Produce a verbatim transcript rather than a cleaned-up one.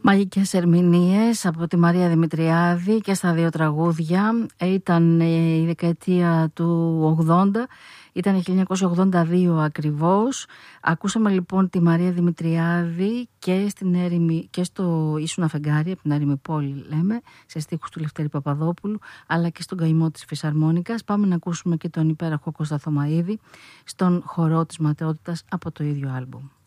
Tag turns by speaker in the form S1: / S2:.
S1: Μαγικές ερμηνείες από τη Μαρία Δημητριάδη και στα δύο τραγούδια. Ήταν η δεκαετία του ογδόντα, ήταν χίλια εννιακόσια ογδόντα δύο ακριβώς. Ακούσαμε λοιπόν τη Μαρία Δημητριάδη και, στην έρημη, και στο Ήσουνα Φεγγάρι, από την έρημη πόλη λέμε, σε στίχους του Λευτέρη Παπαδόπουλου, αλλά και στον καημό της Φυσαρμόνικας. Πάμε να ακούσουμε και τον υπέροχο Κώστα Θωμαΐδη στον χορό της Ματαιότητας από το ίδιο άλμπουμ.